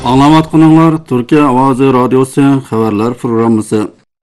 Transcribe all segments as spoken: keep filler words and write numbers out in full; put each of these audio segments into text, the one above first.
Anlamatqınlar Türkiye Avazi Radyosu xabarlar programmasi.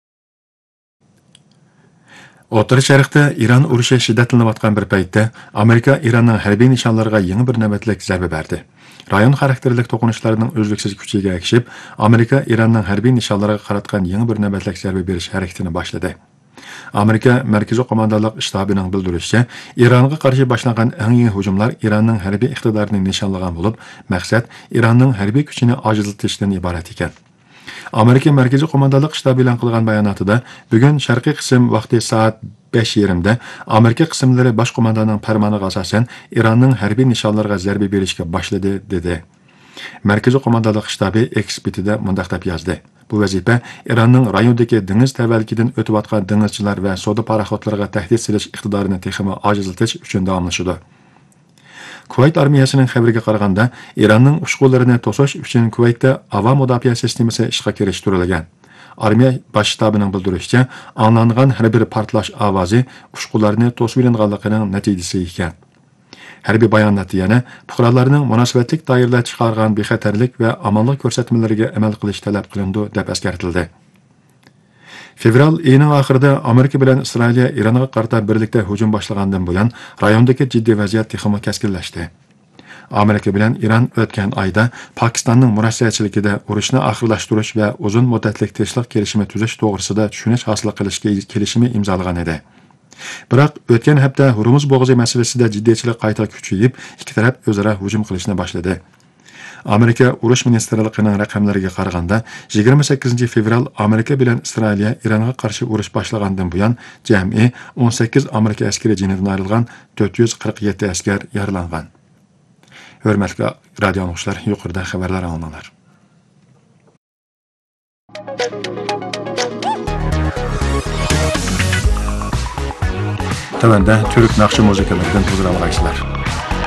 O'rta Sharqda Iran urushi shiddatlanayotgan bir paytda Amerika Iranning harbiy nishonlariga yangi bir navbatlik zarba berdi. Rayon xarakterlik to'qinishlarning uzluksiz kuchiga ergashib, Amerika Iranning harbiy nishonlariga qaratgan yangi bir navbatlik zarba berish harakatini boshladi. Amerika Markaziy qo'mondonlik shtabining bildirishicha, Ironga qarshi boshlangan eng yangi hujumlar Iranning harbiy iqtidorini nishonlagan bo'lib, maqsad Iranning harbiy kuchini ojizlatishdan iborat ekan. Amerika Markaziy qo'mondonlik shtabi e'lon qilgan bayonotida bugun sharqiy qism vaqti soat besh yarim da Amerika qismlari bosh qo'mondonning farmoniga asosan Iranning harbiy nishonlariga zarba berishga boshladi dedi. Markaziy qo'mondonlik shtabi ekspertida mundaq deb yozdi. Bu vazifa Iranning rayondagi dengiz tavallikidan o'tayotgan dengizchilar va savdo paraxodlariga tahdid solish iqtidorini texmi ojizlatish uchun davomlashadi. Kuvayt armiyasining xabariga qaraganda, Iranning ushqunlarini to'sish uchun Kuvaytda havo mudofaa sistemasi ishga kirishtirilgan. Armiya bosh shtabining bildirishicha, anglangan har bir portlash ovozi ushqunlarni to'sib olinganligining natijasi ekan. Harbiy bayonotda yana fuqarolarning munosabatlik doiralar chiqargan bexatarlik va amonlik ko'rsatmalariga amal qilish talab qilindi deb eskartildi. Fevral oyining oxirida Amerika bilan Isroil Ironga qarata birlikda hujum boshlagandan buyon rayondagi jiddiy vaziyat texmo kaskinlashdi. Amerika bilan Iron o'tgan oyda Pokistonning murosasiyachiligida urushni oxirlashtirish va uzun muddatli tinchlik kelishimi tuzish to'g'risida tushunish hosil qilishga kelishimi imzolagan edi. Biroq o'tgan hafta Hormuz bo'g'ozi masalasida jiddiychilik qayta kuchayib, ikki taraf o'zaro hujum qilishni boshladi. Amerika urush ministrligining raqamlariga qaraganda, yigirma sakkizinchi fevral Amerika bilan Isroil Ironga qarshi urush boshlagandan buyon jami o'n sakkiz Amerika askari jinidan ayrilgan, to'rt yuz qirq yetti askar yaralangan. Hurmatli radio o'quvchilar, yuqorida xabarlar olinglar. Tavanda Türk naqshi musikalaridan huzur olg'aysizlar.